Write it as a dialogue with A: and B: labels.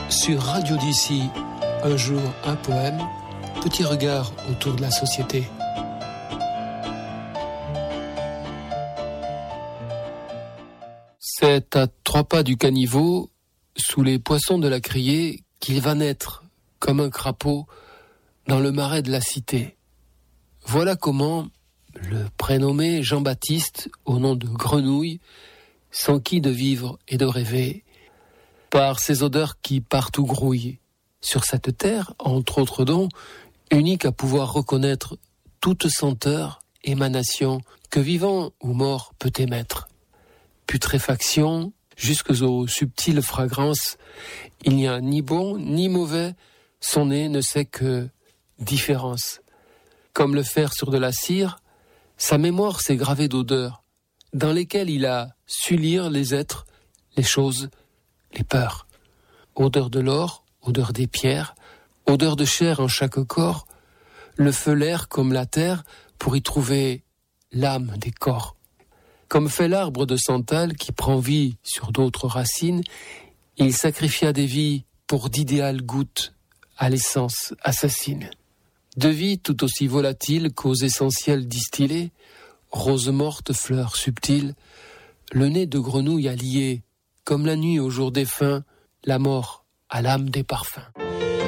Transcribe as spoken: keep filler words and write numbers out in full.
A: Sur Radio d'ici, un jour un poème, petit regard autour de la société. C'est à trois pas du caniveau, sous les poissons de la criée, qu'il va naître, comme un crapaud, dans le marais de la cité. Voilà comment le prénommé Jean-Baptiste, au nom de Grenouille, s'enquit de vivre et de rêver, par ces odeurs qui partout grouillent. Sur cette terre, entre autres dons, unique à pouvoir reconnaître toute senteur, émanation, que vivant ou mort peut émettre. Putréfaction, jusqu'aux subtiles fragrances, il n'y a ni bon ni mauvais, son nez ne sait que différence. Comme le fer sur de la cire, sa mémoire s'est gravée d'odeurs, dans lesquelles il a su lire les êtres, les choses, les peurs. Odeur de l'or, odeur des pierres, odeur de chair en chaque corps, le feu l'air comme la terre pour y trouver l'âme des corps. Comme fait l'arbre de santal qui prend vie sur d'autres racines, il sacrifia des vies pour d'idéales gouttes à l'essence assassine. De vie tout aussi volatile qu'aux essentiels distillés, rose morte, fleur subtile, le nez de grenouille a lié, comme la nuit au jour défunt, la mort à l'âme des parfums.